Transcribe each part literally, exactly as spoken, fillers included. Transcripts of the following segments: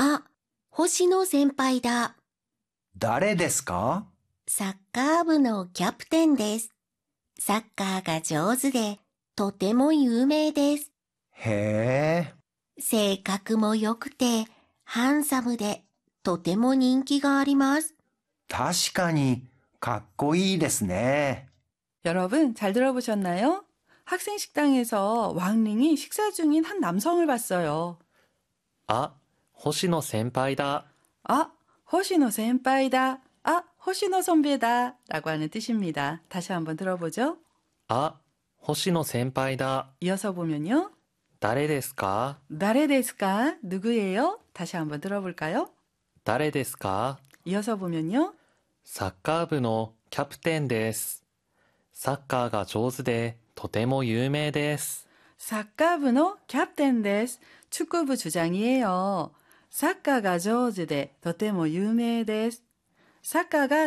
あ、星野先輩だ。 誰ですか？ サッカー部のキャプテンです。サッカーが上手で、とても有名です。 へえ、 性格も良くて、ハンサムで、とても人気があります。 確かにかっこいいですね。 여러분 잘 들어보셨나요? 학생 식당에서 왕링이 식사 중인 한 남성을 봤어요. あ、星野先輩だ。 아, 호시노 센파이다. 아, 호시노 선배다. 라고 하는 뜻입니다. 다시 한번 들어보죠. あ、星野先輩だ。 이어서 보면요. 誰ですか? 나레 데스까? 누구예요? 다시 한번 들어볼까요? 誰ですか? 이어서 보면요. サッカー部のキャプテンです。サッカーが上手でとても有名です。 사카부노 캡텐 데스. 축구부 주장이에요. 사카가 조즈데 도테모 유메 데스. 사카가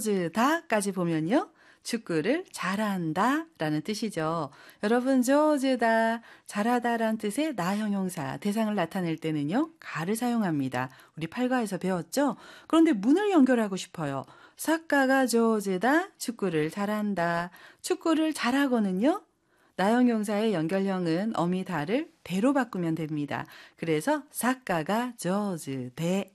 조즈다까지 보면요. 축구를 잘한다 라는 뜻이죠. 여러분 조즈다, 잘하다라는 뜻의 나 형용사, 대상을 나타낼 때는요. 가를 사용합니다. 우리 팔과에서 배웠죠? 그런데 문을 연결하고 싶어요. 사카가 조즈다, 축구를 잘한다. 축구를 잘하고는요. 나 형용사의 연결형은 어미다를 대로 바꾸면 됩니다. 그래서 사카가 조즈데,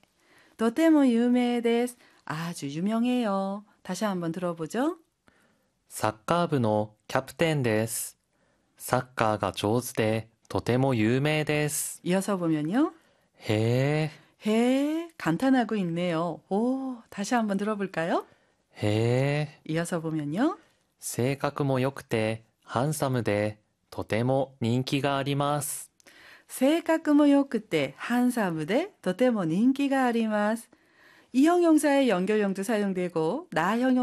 도테모 유메 데스. 아주 유명해요. 다시 한번 들어보죠. サッカー部のキャプテンです。サッカーが上手でとても有名です。 이어서 보면요. へえ、 해, 감탄하고 있네요. 오, 다시 한번 들어볼까요? へえ。 이어서 보면요. 性格も良くてハンサムでとても人気があります。 性格も良くて 한사무대 とても人気があります. 이 형용사의 연결형도 사용되고 나 형용